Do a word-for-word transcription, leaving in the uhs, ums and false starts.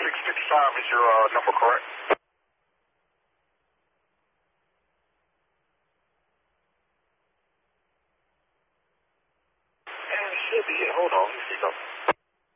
six six five is your uh, number, correct? And it should be. Hold on. Let me see something.